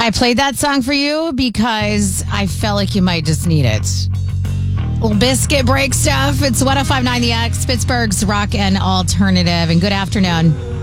I played that song for you because I felt like you might just need it. Little biscuit break stuff. It's 105.9 The X, Pittsburgh's rock and alternative. And good afternoon.